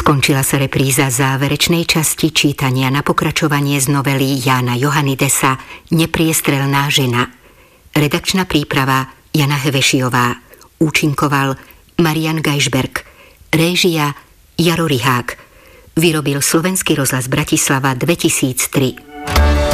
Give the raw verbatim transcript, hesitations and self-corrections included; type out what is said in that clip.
Skončila sa repríza záverečnej časti čítania na pokračovanie z novely Jána Johannidesa Nepriestrelná žena. Redakčná príprava Jana Hevešiová. Účinkoval Marian Gajšberg. Réžia Jaro Rihák. Vyrobil Slovenský rozhlas Bratislava dvetisíctri.